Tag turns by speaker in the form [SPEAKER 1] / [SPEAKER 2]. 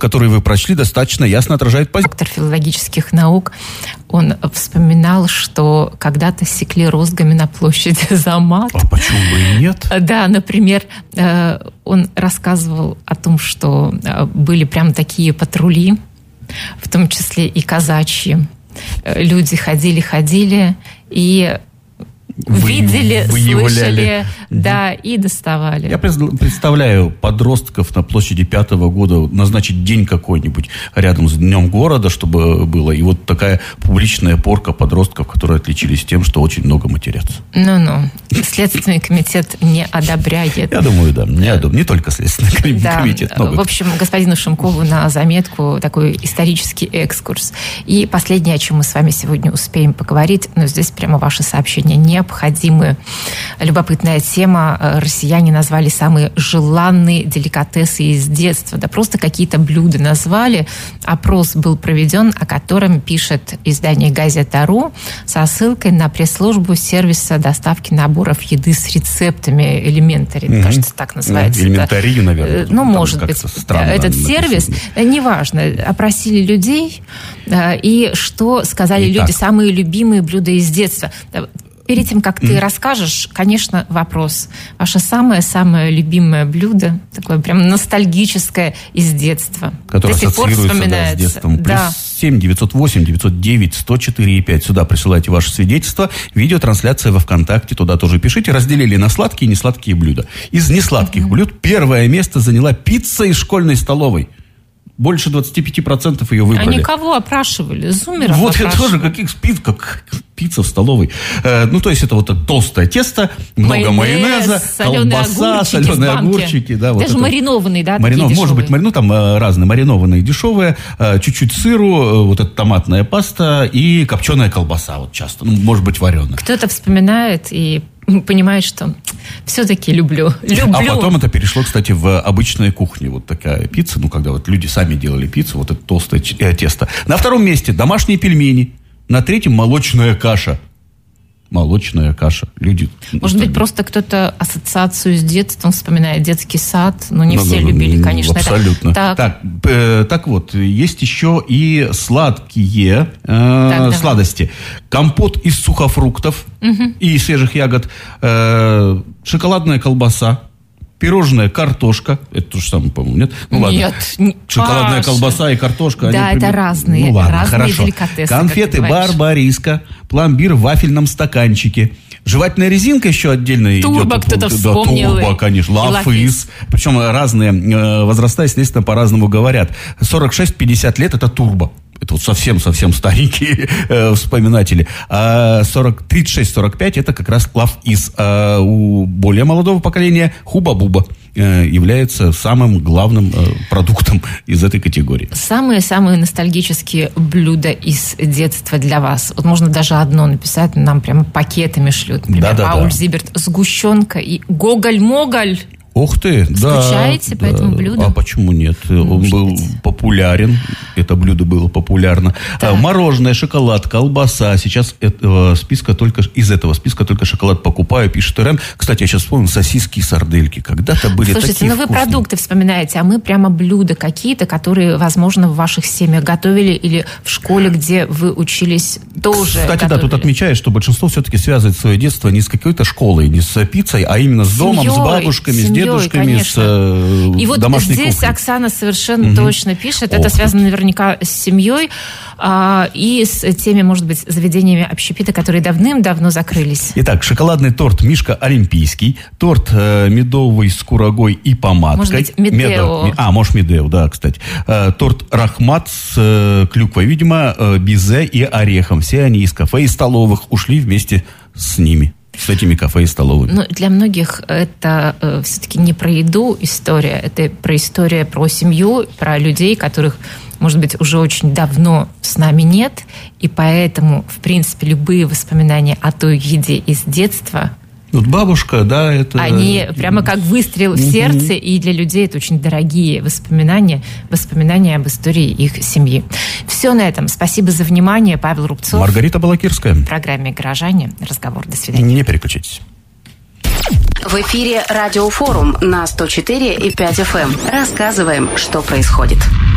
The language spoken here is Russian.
[SPEAKER 1] который вы прочли, достаточно ясно отражает позицию.
[SPEAKER 2] Доктор филологических наук, он вспоминал, что когда-то секли розгами на площади Замат.
[SPEAKER 1] А почему бы и нет?
[SPEAKER 2] Да, например, он рассказывал о том, что были прям такие патрули, в том числе и казачьи. Люди ходили и видели, слышали, да, и доставали.
[SPEAKER 1] Я представляю подростков на площади 5-го года назначить день какой-нибудь рядом с Днем города, чтобы было. И вот такая публичная порка подростков, которые отличились тем, что очень много матерятся.
[SPEAKER 2] Следственный комитет не одобряет.
[SPEAKER 1] Я думаю, да. Не только Следственный комитет.
[SPEAKER 2] Да. В общем, господину Шумкову на заметку такой исторический экскурс. И последнее, о чем мы с вами сегодня успеем поговорить, здесь прямо ваше сообщение необходимы. Любопытная тема. Россияне назвали самые желанные деликатесы из детства. Да просто какие-то блюда назвали. Опрос был проведен, о котором пишет издание «Газета.ру» со ссылкой на пресс-службу сервиса доставки наборов еды с рецептами «Элементари». Кажется, так называется.
[SPEAKER 1] «Элементарию», наверное.
[SPEAKER 2] Может быть. Этот сервис, неважно, опросили людей, и что сказали люди, самые любимые блюда из детства. Перед тем, как ты расскажешь, конечно, вопрос. Ваше самое-самое любимое блюдо, такое прям ностальгическое из детства.
[SPEAKER 1] Которое ассоциируется с детством.
[SPEAKER 2] Да.
[SPEAKER 1] Плюс 7 908 909 104 5. Сюда присылайте ваше свидетельство. Видеотрансляция во ВКонтакте. Туда тоже пишите. Разделили на сладкие и несладкие блюда. Из несладких блюд первое место заняла пицца из школьной столовой. Больше 25% ее выбрали.
[SPEAKER 2] Они кого опрашивали? Зумеров
[SPEAKER 1] Вот
[SPEAKER 2] опрашивали.
[SPEAKER 1] я тоже, как пицца в столовой. То есть это вот толстое тесто, много майонеза, колбаса, соленые огурчики. Да,
[SPEAKER 2] даже маринованные, да, такие
[SPEAKER 1] может
[SPEAKER 2] дешевые.
[SPEAKER 1] быть, там разные маринованные, дешевые, чуть-чуть сыру, вот эта томатная паста и копченая колбаса, вот часто, может быть, вареная.
[SPEAKER 2] Кто-то вспоминает и понимает, что все-таки люблю.
[SPEAKER 1] А потом это перешло, кстати, в обычную кухню. Вот такая пицца, когда вот люди сами делали пиццу, вот это толстое тесто. На втором месте домашние пельмени. На третьем молочная каша. Молочная каша. Люди...
[SPEAKER 2] Может быть, просто кто-то ассоциацию с детством вспоминает. Детский сад. Не все любили, конечно.
[SPEAKER 1] Абсолютно. Так вот, есть еще и сладкие сладости. Компот из сухофруктов и свежих ягод. Шоколадная колбаса. Пирожная картошка. Это то же самое, по-моему, нет?
[SPEAKER 2] Нет.
[SPEAKER 1] Шоколадная колбаса и картошка.
[SPEAKER 2] Да, это разные. Разные деликатесы.
[SPEAKER 1] Конфеты барбариска. Пломбир в вафельном стаканчике. Жевательная резинка еще отдельно идет.
[SPEAKER 2] Турбо кто-то вспомнил.
[SPEAKER 1] Турбо, конечно. Лафис. Причем разные возраста, естественно, по-разному говорят. 46-50 лет – это турбо. Это вот совсем-совсем старенькие вспоминатели. А 36-45 это как раз лав-из. А у более молодого поколения хуба-буба является самым главным продуктом из этой категории.
[SPEAKER 2] Самые-самые ностальгические блюда из детства для вас. Вот можно даже одно написать, нам прямо пакетами шлют. Например, Пауль Зиберт, сгущенка и гоголь-моголь.
[SPEAKER 1] Ух ты,
[SPEAKER 2] скучаете по этому блюду?
[SPEAKER 1] А почему нет? Он был популярен. Это блюдо было популярно. Да. Мороженое, шоколад, колбаса. Сейчас из этого списка только шоколад покупаю, пишет РМ. Кстати, я сейчас вспомнил сосиски и сардельки. Когда-то были такие
[SPEAKER 2] Слушайте, вы продукты вспоминаете, а мы прямо блюда какие-то, которые, возможно, в ваших семьях готовили или в школе, где вы учились, тоже
[SPEAKER 1] Кстати,
[SPEAKER 2] готовили.
[SPEAKER 1] Да, тут отмечают, что большинство все-таки связывает свое детство не с какой-то школой, не с пиццей, а именно с домом, с бабушками, с дедушками, с
[SPEAKER 2] и вот
[SPEAKER 1] домашней
[SPEAKER 2] здесь
[SPEAKER 1] кухней.
[SPEAKER 2] Оксана совершенно точно пишет. Это связано наверняка с семьей и с теми, может быть, заведениями общепита, которые давным-давно закрылись.
[SPEAKER 1] Итак, шоколадный торт «Мишка Олимпийский», торт медовый с курагой и помадкой.
[SPEAKER 2] Может быть, Медео.
[SPEAKER 1] Может, Медео, да, кстати. Торт «Рахмат» с клюквой, видимо, бизе и орехом. Все они из кафе и столовых ушли вместе с ними. С этими кафе и столовыми.
[SPEAKER 2] Но для многих это все-таки не про еду история, это про историю, про семью, про людей, которых, может быть, уже очень давно с нами нет, и поэтому, в принципе, любые воспоминания о той еде из детства...
[SPEAKER 1] Вот бабушка, да, это...
[SPEAKER 2] Они прямо как выстрел в сердце, и для людей это очень дорогие воспоминания об истории их семьи. Все на этом. Спасибо за внимание. Павел Рубцов.
[SPEAKER 1] Маргарита Балакирская.
[SPEAKER 2] В программе «Горожане». Разговор. До свидания.
[SPEAKER 1] Не переключайтесь.
[SPEAKER 3] В эфире «Радиофорум» на 104,5 FM. Рассказываем, что происходит.